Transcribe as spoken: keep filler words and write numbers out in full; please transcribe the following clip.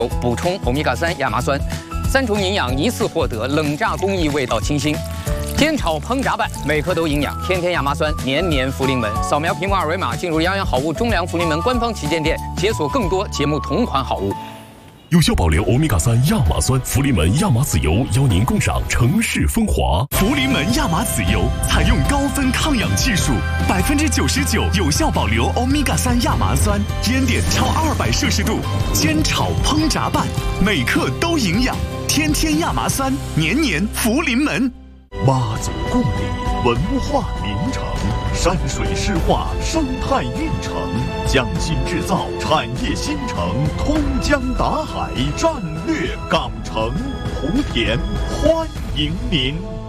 补充欧米伽三亚麻酸，三重营养一次获得，冷榨工艺味道清新。煎炒烹炸拌，每颗都营养，天天亚麻酸，年年福临门。扫描屏幕二维码进入洋洋好物中粮福临门官方旗舰店，解锁更多节目同款好物。 有效保留欧米伽三亚麻酸，福临门亚麻籽油邀您共赏城市风华。 福临门亚麻籽油采用高分抗氧技术，百分之九十九有效保留欧米伽三亚麻酸，烟点超二百摄氏度，煎炒烹炸拌，每克都营养。天天亚麻酸，年年福临门。 妈祖贡里文化名城，山水诗画生态运城，匠心制造产业新城，通江达海战略港城，莆田欢迎您。